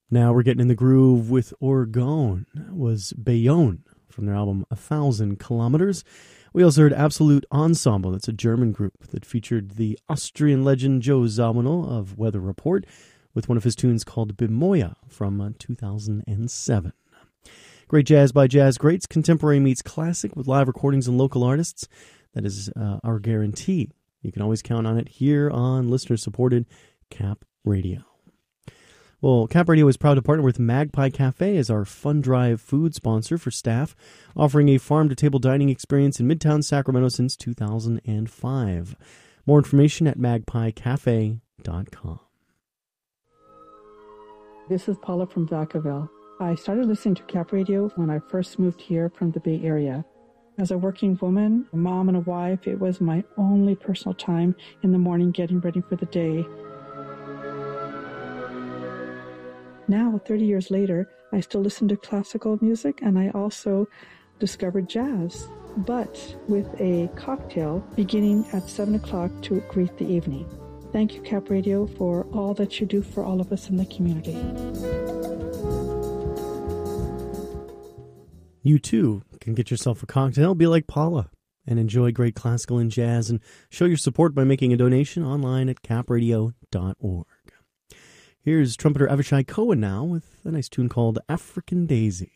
Now we're getting in the groove with Orgone. That was Bayonne from their album 1,000 Kilometers. We also heard Absolute Ensemble. That's a German group that featured the Austrian legend Joe Zawinul of Weather Report with one of his tunes called Bimoya from 2007. Great jazz by jazz greats. Contemporary meets classic with live recordings and local artists. That is our guarantee. You can always count on it here on listener-supported Cap Radio. Well, Cap Radio is proud to partner with Magpie Cafe as our Fun Drive food sponsor for staff, offering a farm-to-table dining experience in Midtown Sacramento since 2005. More information at magpiecafe.com. This is Paula from Vacaville. I started listening to Cap Radio when I first moved here from the Bay Area. As a working woman, a mom and a wife, it was my only personal time in the morning getting ready for the day. Now, 30 years later, I still listen to classical music, and I also discovered jazz, but with a cocktail beginning at 7 o'clock to greet the evening. Thank you, Cap Radio, for all that you do for all of us in the community. You, too, can get yourself a cocktail, be like Paula, and enjoy great classical and jazz, and show your support by making a donation online at capradio.org. Here's trumpeter Avishai Cohen now with a nice tune called African Daisy.